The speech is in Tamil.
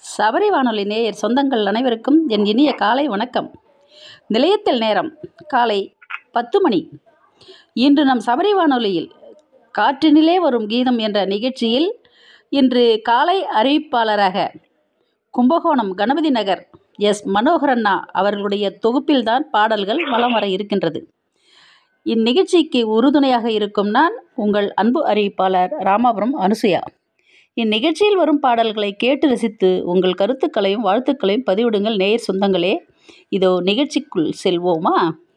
சபரி வானொலி நேயர் சொந்தங்கள் அனைவருக்கும் என் இனிய காலை வணக்கம். நிலையத்தில் நேரம் காலை 10 மணி. இன்று நம் சபரி வானொலியில் காற்றினிலே வரும் கீதம் என்ற நிகழ்ச்சியில் இன்று காலை அறிவிப்பாளராக கும்பகோணம் கணபதி நகர் எஸ் மனோகரண்ணா அவர்களுடைய தொகுப்பில்தான் பாடல்கள் வலம் வர இருக்கின்றது. இந்நிகழ்ச்சிக்கு உறுதுணையாக இருக்கும் நான் உங்கள் அன்பு அறிவிப்பாளர் ராமாபுரம் அனுசுயா. இந்நிகழ்ச்சியில் வரும் பாடல்களை கேட்டு ரசித்து உங்கள் கருத்துக்களையும் வாழ்த்துக்களையும் பதிவிடுங்கள் நேயர் சொந்தங்களே. இதோ நிகழ்ச்சிக்குள் செல்வோமா?